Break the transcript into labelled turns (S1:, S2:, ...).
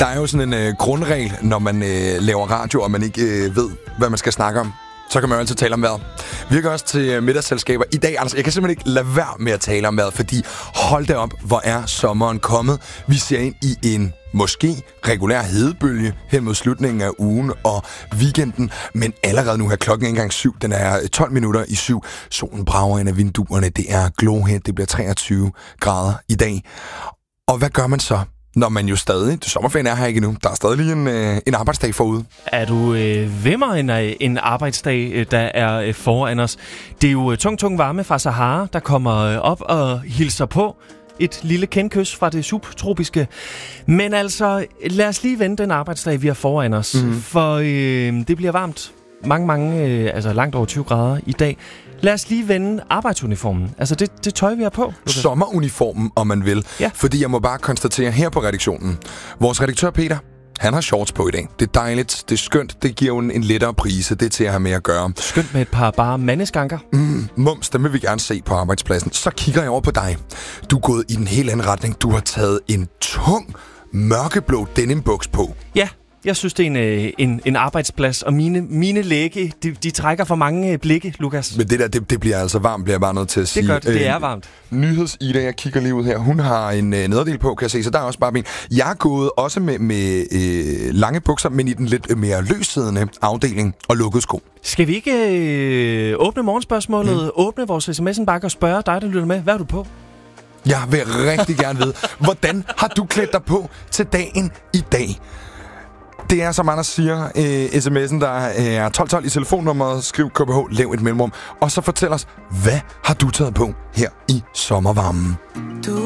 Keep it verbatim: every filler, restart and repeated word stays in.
S1: Der er jo sådan en øh, grundregel, når man øh, laver radio, og man ikke øh, ved, hvad man skal snakke om. Så kan man jo altid tale om vejret. Vi går også til middagsselskaber i dag. Altså, jeg kan simpelthen ikke lade være med at tale om vejret, fordi hold da op, hvor er sommeren kommet. Vi ser ind i en måske regulær hedebølge hen mod slutningen af ugen og weekenden. Men allerede nu her klokken engang syv. Den er tolv minutter i syv. Solen brager ind af vinduerne. Det er glohæt. Det bliver treogtyve grader i dag. Og hvad gør man så? Når man jo stadig, det sommerferien er her ikke endnu, der er stadig lige en, øh, en arbejdsdag forude.
S2: Er du øh, vimmer en, en arbejdsdag, øh, der er øh, foran os? Det er jo øh, tung, tung varme fra Sahara, der kommer øh, op og hilser på. Et lille kendkys fra det subtropiske. Men altså, lad os lige vende den arbejdsdag, vi har foran os. Mm. For øh, det bliver varmt. Mange, mange, øh, altså langt over tyve grader i dag. Lad os lige vende arbejdsuniformen. Altså det, det tøj, vi har på.
S1: Sommeruniformen, om man vil.
S2: Ja.
S1: Fordi jeg må bare konstatere her på redaktionen. Vores redaktør Peter, han har shorts på i dag. Det er dejligt, det er skønt, det giver jo en, en lettere prise. Det er til at have med at gøre.
S2: Skønt med et par bare mandeskanker.
S1: Mm, mums, dem vil vi gerne se på arbejdspladsen. Så kigger jeg over på dig. Du er gået i den helt anden retning. Du har taget en tung, mørkeblå denimbuks på.
S2: Ja. Jeg synes, det er en, en, en arbejdsplads, og mine, mine lægge, de, de trækker for mange blikke, Lukas.
S1: Men det der, det, det bliver altså varmt, bliver jeg bare nødt til at sige.
S2: Det gør det, det er varmt.
S1: Nyheds-Ida, jeg kigger lige ud her, hun har en øh, nederdel på, kan jeg se, så der er også bare ben. Jeg er gået også med, med øh, lange bukser, men i den lidt mere løssiddende afdeling og lukket sko.
S2: Skal vi ikke øh, åbne morgenspørgsmålet, hmm. åbne vores sms'en-bakke og spørge dig, der lytter med, hvad er du på?
S1: Jeg vil rigtig gerne vide, hvordan har du klædt dig på til dagen i dag? Det er, som Anders siger, øh, sms'en, der er tolv tolv i telefonnummeret. Skriv K B H, lav et mellemrum. Og så fortæl os, hvad har du taget på her i sommervarmen?